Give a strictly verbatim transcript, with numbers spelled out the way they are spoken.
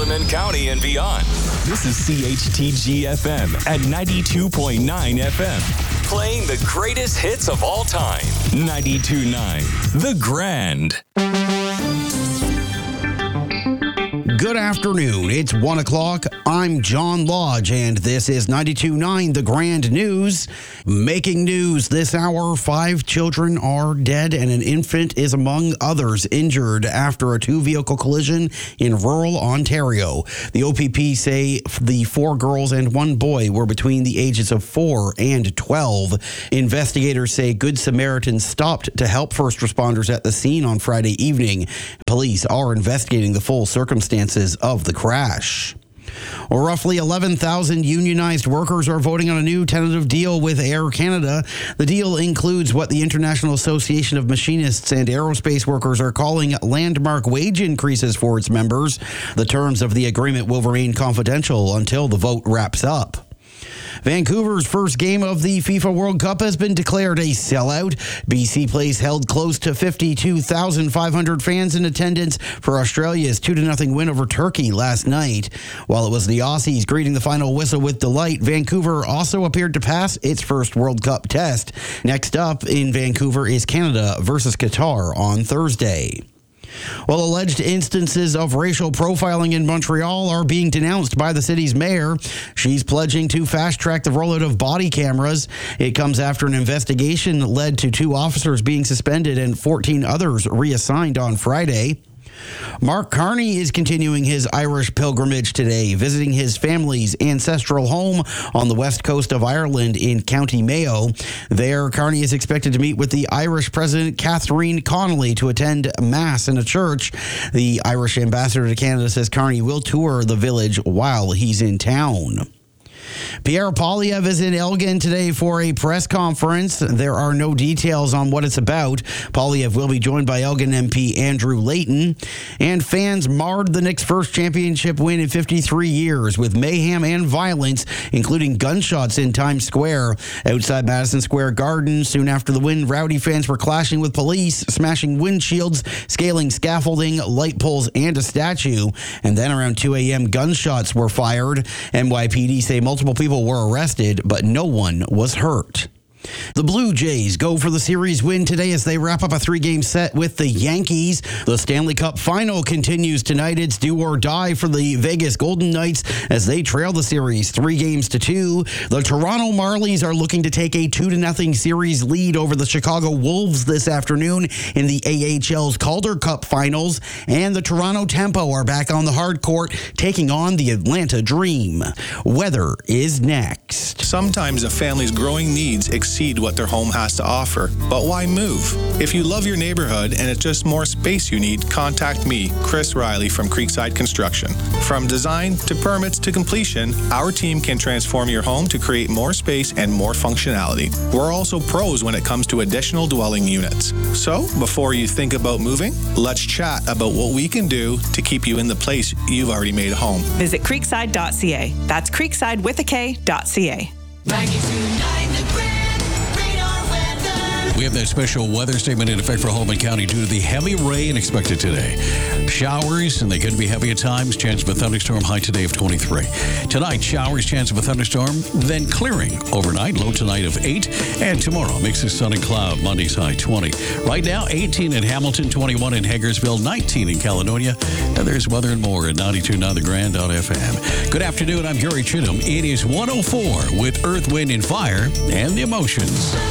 Haldimand County and beyond. This is C H T G F M at ninety-two point nine F M. Playing the greatest hits of all time. ninety-two point nine The Grand. Good afternoon. It's one o'clock. I'm John Lodge, and this is ninety-two point nine The Grand News. Making news this hour, five children are dead, and an infant is among others injured after a two-vehicle collision in rural Ontario. The O P P say the four girls and one boy were between the ages of four and twelve. Investigators say Good Samaritans stopped to help first responders at the scene on Friday evening. Police are investigating the full circumstances of the crash. Roughly eleven thousand unionized workers are voting on a new tentative deal with Air Canada. The deal includes what the International Association of Machinists and Aerospace Workers are calling landmark wage increases for its members. The terms of the agreement will remain confidential until the vote wraps up. Vancouver's first game of the FIFA World Cup has been declared a sellout. B C Place held close to fifty-two thousand five hundred fans in attendance for Australia's two to nothing win over Turkey last night. While it was the Aussies greeting the final whistle with delight, Vancouver also appeared to pass its first World Cup test. Next up in Vancouver is Canada versus Qatar on Thursday. Well, alleged instances of racial profiling in Montreal are being denounced by the city's mayor. She's pledging to fast-track the rollout of body cameras. It comes after an investigation that led to two officers being suspended and fourteen others reassigned on Friday. Mark Carney is continuing his Irish pilgrimage today, visiting his family's ancestral home on the west coast of Ireland in County Mayo. There, Carney is expected to meet with the Irish President Catherine Connolly to attend Mass in a church. The Irish ambassador to Canada says Carney will tour the village while he's in town. Pierre Poilievre is in Elgin today for a press conference. There are no details on what it's about. Poilievre will be joined by Elgin M P Andrew Layton. And fans marred the Knicks' first championship win in fifty-three years with mayhem and violence, including gunshots in Times Square. Outside Madison Square Garden, soon after the win, rowdy fans were clashing with police, smashing windshields, scaling scaffolding, light poles, and a statue. And then around two a.m., gunshots were fired. N Y P D say multiple people were arrested, but no one was hurt. The Blue Jays go for the series win today as they wrap up a three-game set with the Yankees. The Stanley Cup Final continues tonight. It's do or die for the Vegas Golden Knights as they trail the series three games to two. The Toronto Marlies are looking to take a two to nothing series lead over the Chicago Wolves this afternoon in the A H L's Calder Cup Finals. And the Toronto Tempo are back on the hard court, taking on the Atlanta Dream. Weather is next. Sometimes a family's growing needs exceed what their home has to offer. But why move? If you love your neighborhood and it's just more space you need, contact me, Chris Riley from Creekside Construction. From design to permits to completion, our team can transform your home to create more space and more functionality. We're also pros when it comes to additional dwelling units. So, before you think about moving, let's chat about what we can do to keep you in the place you've already made a home. Visit creekside dot c a. That's creekside with a K dot c a. ninety-two point nine The Grand Radar Weather. We have that special weather statement in effect for Haldimand County due to the heavy rain expected today. Showers, and they could be heavy at times. Chance of a thunderstorm, high today of twenty-three. Tonight, showers, chance of a thunderstorm, then clearing overnight, low tonight of eight. And tomorrow, mix of sun and cloud, Monday's high twenty. Right now, eighteen in Hamilton, twenty-one in Hagersville, nineteen in Caledonia. And there's weather and more at ninety-two point nine The Grand dot F M. Good afternoon, I'm Gary Chittum. It is one oh four with Earth, Wind, and Fire and the Emotions.